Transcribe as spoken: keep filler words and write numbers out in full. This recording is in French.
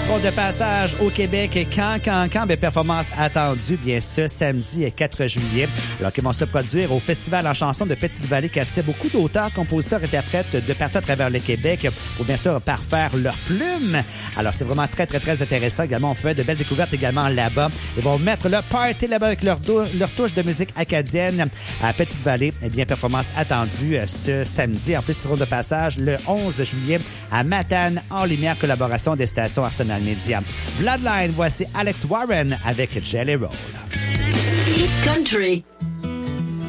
seront de passage au Québec. Quand, quand, quand, bien, performance attendue, bien, ce samedi quatre juillet. Alors qu'ils vont se produire au Festival en chanson de Petite-Vallée qui attire beaucoup d'auteurs, compositeurs, interprètes de partout à travers le Québec pour, bien sûr, parfaire leurs plumes. Alors, c'est vraiment très, très, très intéressant. Également, on fait de belles découvertes également là-bas. Ils vont mettre le party là-bas avec leur, dou- leur touche de musique acadienne à Petite-Vallée. Eh bien, performance attendue ce samedi. En plus, ils seront de passage le onze juillet à Matane, en lumière, collaboration des stations Arsenal Media. Bloodline, voici Alex Warren avec Jelly Roll. Hit Country.